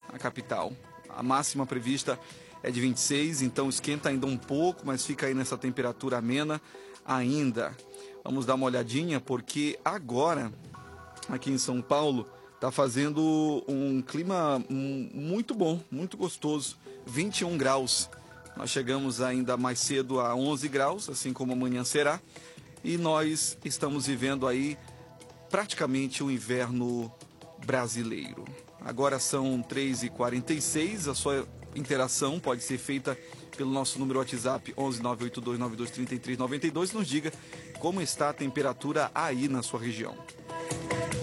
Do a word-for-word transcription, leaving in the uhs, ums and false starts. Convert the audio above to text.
a capital. A máxima prevista é de vinte e seis, então esquenta ainda um pouco, mas fica aí nessa temperatura amena ainda. Vamos dar uma olhadinha, porque agora, aqui em São Paulo, está fazendo um clima muito bom, muito gostoso, vinte e um graus. Nós chegamos ainda mais cedo a onze graus, assim como amanhã será, e nós estamos vivendo aí praticamente o inverno brasileiro. Agora são três e quarenta e seis, a sua interação pode ser feita pelo nosso número WhatsApp onze nove oito dois nove dois três três nove dois. Nos diga como está a temperatura aí na sua região.